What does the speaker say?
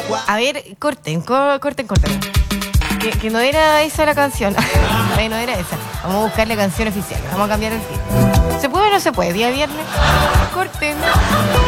A ver, corten. Que no era esa la canción. No era esa. Vamos a buscar la canción oficial. Vamos a cambiar el feed. ¿Se puede o no se puede? Día viernes. Corten.